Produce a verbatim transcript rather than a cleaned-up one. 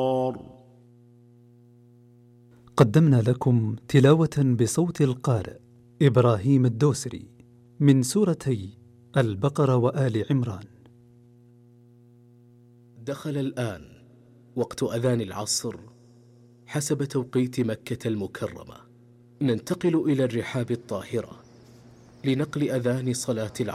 قدمنا لكم تلاوة بصوت القارئ إبراهيم الدوسري من سورتي البقرة وآل عمران. دخل الآن وقت أذان العصر حسب توقيت مكة المكرمة. ننتقل إلى الرحاب الطاهرة لنقل أذان صلاة العصر.